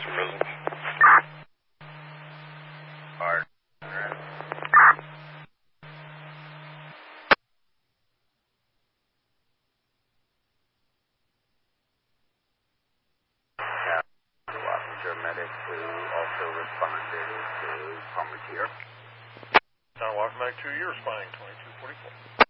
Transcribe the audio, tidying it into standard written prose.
Me. Hard. The Wappinger medic who also responded to Palmer Tier. Town Walker Medic 2, you're responding 2244.